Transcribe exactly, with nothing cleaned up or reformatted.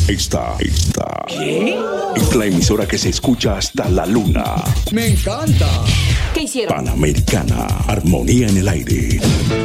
Esta, esta. ¿Qué? Es la emisora que se escucha hasta la luna. Me encanta. ¿Qué hicieron? Panamericana. Armonía en el aire.